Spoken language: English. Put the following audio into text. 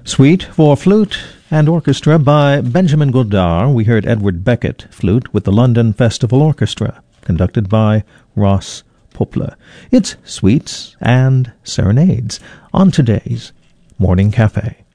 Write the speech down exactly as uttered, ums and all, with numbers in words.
Suite for Flute and Orchestra by Benjamin Godard. We heard Edward Beckett flute with the London Festival Orchestra, conducted by Ross Poplar. It's Suites and Serenades on today's Morning Cafe.